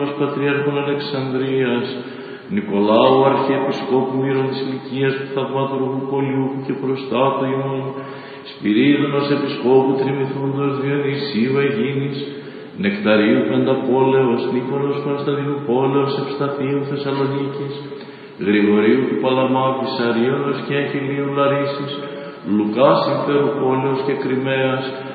Κύπρος Πατριάρχων Αλεξανδρίας, Νικολάου Αρχιεπισκόπου Μύρων της Λυκίας του Θαυματουργού Πολιούχου και προστάτου ημών, Σπυρίδωνος Επισκόπου Τριμηθούντος Διονυσίου Αιγίνης, Νεκταρίου Πενταπόλεως, Νίκολος Κωνσταντινού Πόλεως Ευσταθίου Θεσσαλονίκης, Γρηγορίου του Παλαμά Πισαρίωνος και Αχιλίου Λαρίσης, Λουκάς Υπέρου Πόλεως και Κριμαίας,